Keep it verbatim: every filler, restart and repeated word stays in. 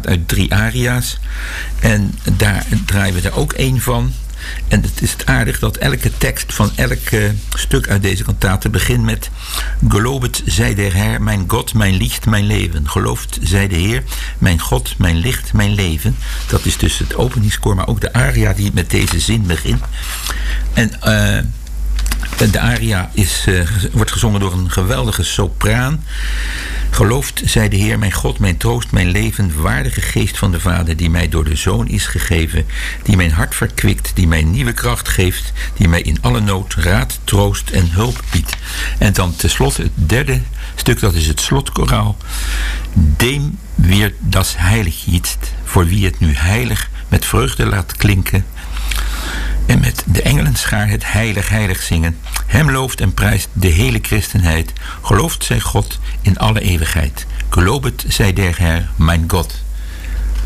bestaat uit drie aria's. En daar draaien we er ook één van. En het is aardig dat elke tekst van elk uh, stuk uit deze kantate begint met: Geloofd zij der Heer, mijn God, mijn licht, mijn leven. Geloofd zij de Heer, mijn God, mijn licht, mijn leven. Dat is dus het openingskoor, maar ook de aria die met deze zin begint. En uh, de aria is, uh, wordt gezongen door een geweldige sopraan. Geloofd zij de Heer, mijn God, mijn troost, mijn leven, waardige geest van de Vader, die mij door de Zoon is gegeven, die mijn hart verkwikt, die mij nieuwe kracht geeft, die mij in alle nood raad, troost en hulp biedt. En dan tenslotte het derde stuk, dat is het slotkoraal. Dem weer das heilig jetzt, voor wie het nu heilig met vreugde laat klinken. En met de engelenschaar het heilig, heilig zingen. Hem looft en prijst de hele christenheid. Gelooft zij God in alle eeuwigheid. Geloofd zij der Heer, mijn God.